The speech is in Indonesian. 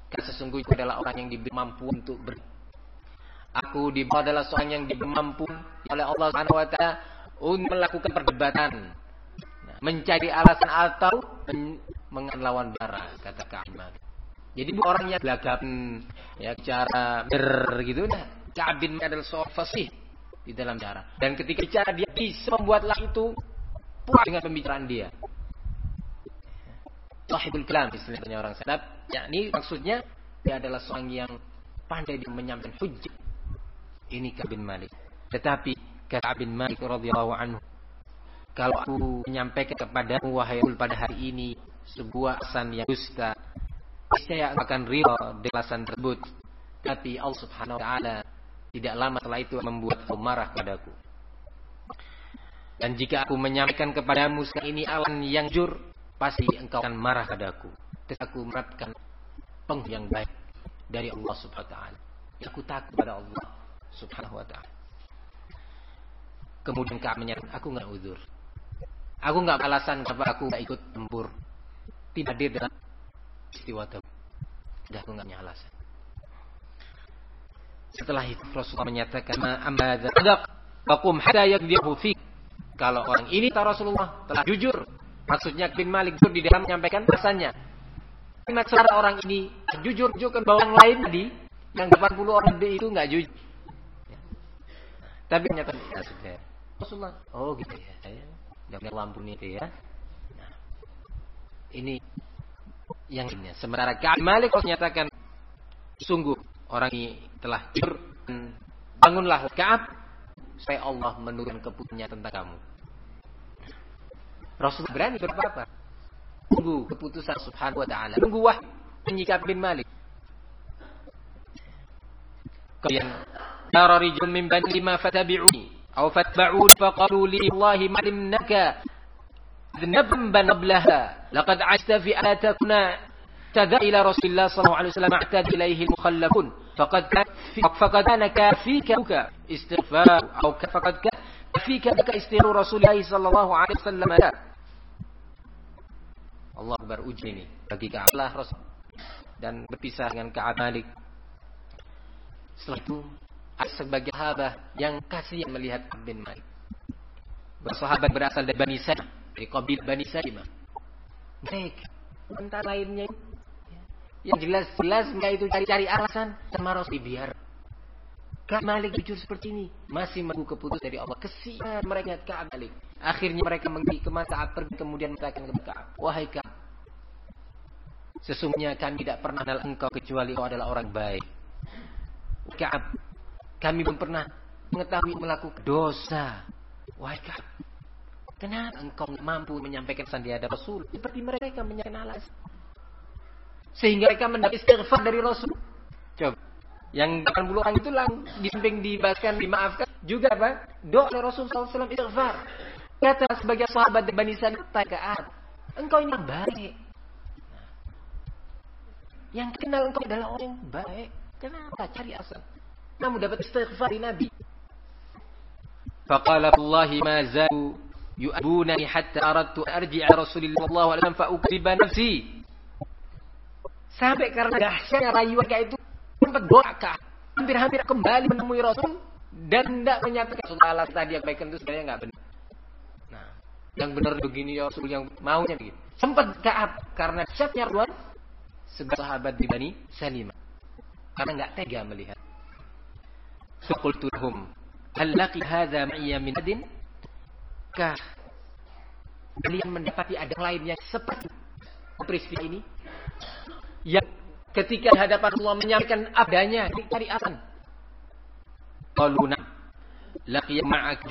Karena sesungguhnya adalah orang yang diberi mampu untuk aku di bawah adalah seorang yang diberi mampu oleh Allah Subhanahu wa taala untuk melakukan perdebatan, mencari alasan atau melawan bara, kata Ka'ab bin Malik. Jadi orang yang belagakan ya cara gitu nah. Ka'ab bin Malik adalah seorang fasih di dalam cara. Dan ketika bicara dia bisa membuatlah itu puas dengan pembicaraan dia. Sahibul kalam istilahnya orang salaf, yakni maksudnya dia adalah seorang yang pandai di menyampaikan hujjah. Ini Ka'ab bin Malik. Tetapi Ka'ab bin Malik radhiyallahu anhu, kalau aku menyampaikan kepadamu wahai pada hari ini sebuah alasan yang dusta, saya akan ridha dengan alasan tersebut. Tapi Allah Subhanahu wa taala tidak lama setelah itu membuat kau marah padaku. Dan jika aku menyampaikan kepadamu sekarang ini alasan yang jujur, pasti engkau akan marah padaku. Tetapi aku mengharapkan penghulu yang baik dari Allah Subhanahu wa taala. Aku takut pada Allah Subhanahu wa taala. Kemudian Ka'ab menyatakan, aku enggak uzur. Aku enggak alasan kenapa aku enggak ikut tempur. Tidak hadir dalam istiwa Tabuk. Sudah aku enggak punya alasan. Setelah itu Rasulullah menyatakan, amma dzaq faqum hatta yakdhibu fik. Kalau orang ini kata Rasulullah telah jujur, maksudnya bin Malik jujur di dalam menyampaikan alasannya. Maksudnya orang ini jujur juga bahwa yang lain tadi yang 80 orang itu enggak jujur. Tapi ternyata sudah Rasulullah. Oh gitu ya. Saya enggak lampu nih ya. Nah, ini yang ini. Sementara Ka'ab Malik menyatakan sungguh orang ini telah jujur, bangunlah Ka'ab supaya Allah menurunkan keputusannya tentang kamu. Rasulullah berani berapa? Tunggu keputusan Subhanahu wa taala. Tunggu wahyu menyikap bin Malik. Kemudian tara rijal min bani lima fatabi'uni aw fatba'u faqalu li Allahi ma limnaka dhanban banablaha laqad asta fi ayatina tada ila Rasulillah sallallahu alaihi wasallam a'tad ilaihi al-mukhallafun faqad kana kafika istighfar aw faqad kafika istighfar Rasulillah sallallahu alaihi wasallam. Allah akbar, uji ini bagi Ka'ab Rasul dan berpisah dengan Ka'ab Malik. Setelah itu ada sebagian sahabat yang kasihan melihat Ka'ab bin Malik. Bersahabat berasal dari Bani Salimah, dari kabilah Bani Salimah. Mereka antara lainnya yang jelas-jelas mereka itu cari-cari alasan sama Rasul biar Ka'ab Malik jujur seperti ini, masih menunggu keputusan dari Allah. Kesian mereka Ka'ab Malik. Akhirnya mereka pergi ke Ka'ab, pergi kemudian mengatakan kepada Ka'ab, wahai Ka'ab, sesungguhnya kami tidak pernah kenal engkau kecuali engkau adalah orang baik. Ka'ab, kami belum pernah mengetahui melakukan dosa. Wahai Ka'ab, kenapa engkau mampu menyampaikan pesan di hadapan Rasul seperti mereka menyampaikan alasan sehingga mereka mendapat istighfar dari Rasul? Coba, yang 80 orang itu di samping dibahaskan, dimaafkan juga apa? Doa oleh Rasul SAW istighfar. Kata sebagai sahabat dari Bani Salimah, Ka'ab, engkau ini yang baik. Yang kenal engkau adalah orang yang baik. Kenapa cari asal? Kamu dapat istighfar dari Nabi. Faqala wallahi ma zalu yu'abunani hatta aradtu arji'a Rasulillah sallallahu alaihi wasallam fa ukriba nafsi. Sampai karena dahsyatnya rayuan kayak itu sempat doa, hampir-hampir kembali menemui Rasul dan tidak menyatakan salah tadi yang baikkan itu sebenarnya enggak benar. Nah, yang benar begini ya Rasul, yang maunya begitu. Sempat Ka'ab karena dahsyatnya rayuan sebagai sahabat di Bani Salimah, karena enggak tega melihat. Faqultu lahum hal laqi hadza ma'iyya min adin? Kah kalian mendapati ada lain yang seperti peristiwa ini yang ketika di hadapan Allah menyampaikan adanya cari alasan? Qaluna laqiya ma'ak